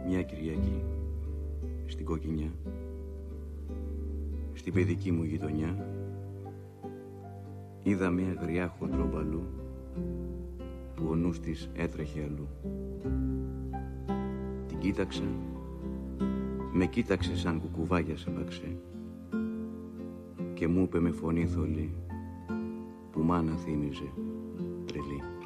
Μια Κυριακή στην Κοκκινιά, στην παιδική μου γειτονιά, είδα μια γριά χοντρομπαλού που ο νους της έτρεχε αλλού. Την κοίταξα, με κοίταξε σαν κουκουβάγια σε μπαξέ και μου είπε με φωνή θολή που μάνα θύμιζε τρελή.